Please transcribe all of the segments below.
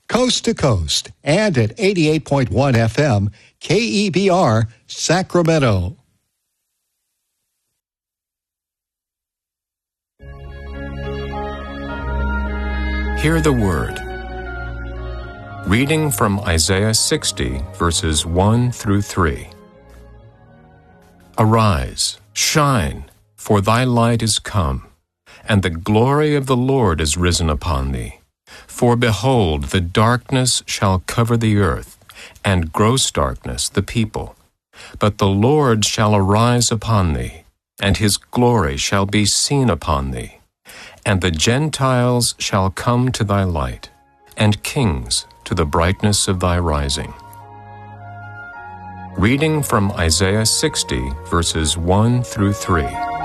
coast to coast, and at 88.1 FM, KEBR, Sacramento. Hear the Word. Reading from Isaiah 60, verses 1 through 3. Arise, shine, for thy light is come, and the glory of the Lord is risen upon thee. For behold, the darkness shall cover the earth, and gross darkness the people. But the Lord shall arise upon thee, and his glory shall be seen upon thee. And the Gentiles shall come to thy light, and kings to the brightness of thy rising. Reading from Isaiah 60, verses 1 through 3.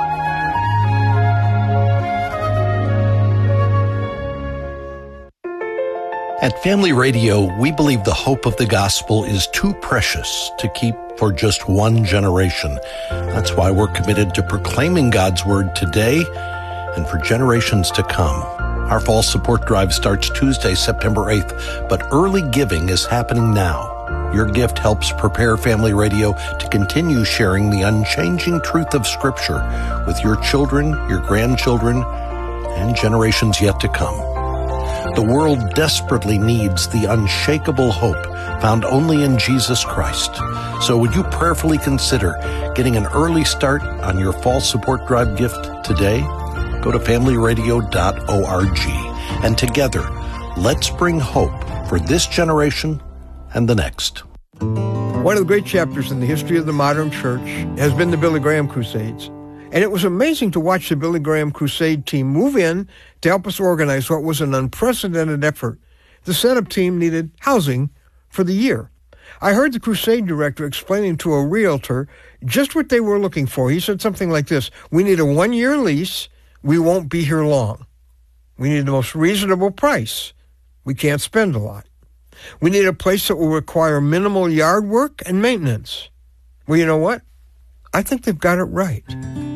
At Family Radio, we believe the hope of the gospel is too precious to keep for just one generation. That's why we're committed to proclaiming God's word today and for generations to come. Our fall support drive starts Tuesday, September 8th, but early giving is happening now. Your gift helps prepare Family Radio to continue sharing the unchanging truth of Scripture with your children, your grandchildren, and generations yet to come. The world desperately needs the unshakable hope found only in Jesus Christ. So would you prayerfully consider getting an early start on your fall support drive gift today? Go to familyradio.org, and together, let's bring hope for this generation and the next. One of the great chapters in the history of the modern church has been the Billy Graham Crusades. And it was amazing to watch the Billy Graham Crusade team move in to help us organize what was an unprecedented effort. The setup team needed housing for the year. I heard the Crusade director explaining to a realtor just what they were looking for. He said something like this: we need a 1-year lease. We won't be here long. We need the most reasonable price. We can't spend a lot. We need a place that will require minimal yard work and maintenance. Well, you know what? I think they've got it right.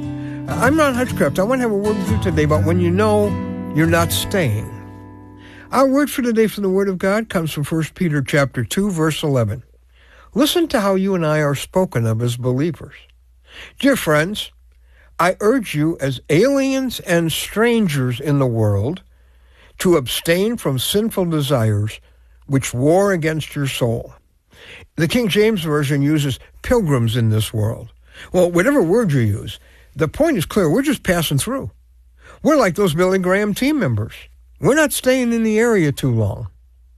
I'm Ron Hutchcraft. I want to have a word with you today about when you know you're not staying. Our word for today from the Word of God comes from 1 Peter chapter 2, verse 11. Listen to how you and I are spoken of as believers. Dear friends, I urge you as aliens and strangers in the world to abstain from sinful desires which war against your soul. The King James Version uses pilgrims in this world. Well, whatever word you use, the point is clear. We're just passing through. We're like those Billy Graham team members. We're not staying in the area too long.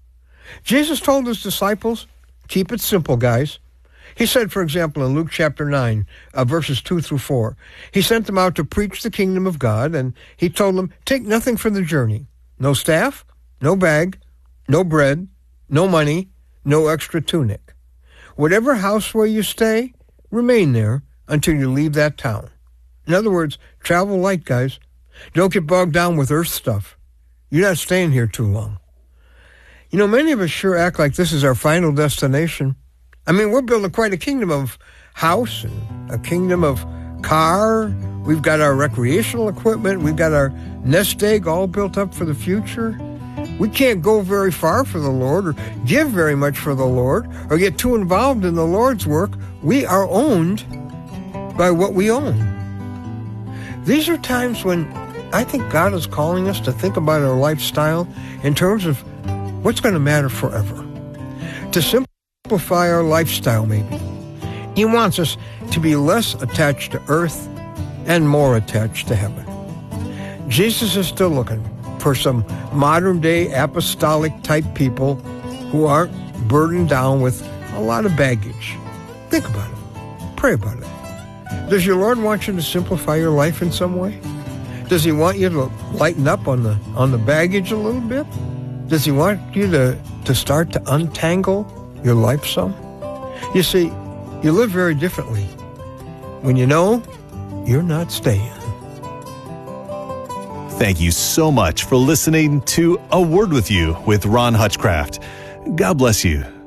Jesus told his disciples, keep it simple, guys. He said, for example, in Luke chapter 9, verses 2 through 4, he sent them out to preach the kingdom of God, and he told them, take nothing for the journey. No staff, no bag, no bread, no money, no extra tunic. Whatever house where you stay, remain there until you leave that town. In other words, travel light, guys. Don't get bogged down with earth stuff. You're not staying here too long. You know, many of us sure act like this is our final destination. I mean, we're building quite a kingdom of house and a kingdom of car. We've got our recreational equipment. We've got our nest egg all built up for the future. We can't go very far for the Lord or give very much for the Lord or get too involved in the Lord's work. We are owned by what we own. These are times when I think God is calling us to think about our lifestyle in terms of what's going to matter forever. To simplify our lifestyle, maybe. He wants us to be less attached to earth and more attached to heaven. Jesus is still looking for some modern-day apostolic-type people who aren't burdened down with a lot of baggage. Think about it. Pray about it. Does your Lord want you to simplify your life in some way? Does he want you to lighten up on the baggage a little bit? Does he want you to start to untangle your life some? You see, you live very differently when you know you're not staying. Thank you so much for listening to A Word With You with Ron Hutchcraft. God bless you.